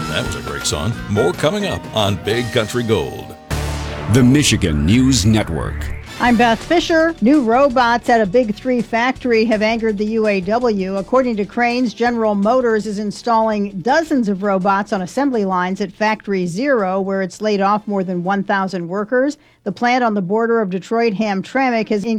That was a great song. More coming up on Big Country Gold. The Michigan News Network. I'm Beth Fisher. New robots at a Big Three factory have angered the UAW. According to Cranes, General Motors is installing dozens of robots on assembly lines at Factory Zero, where it's laid off more than 1,000 workers. The plant on the border of Detroit-Hamtramck has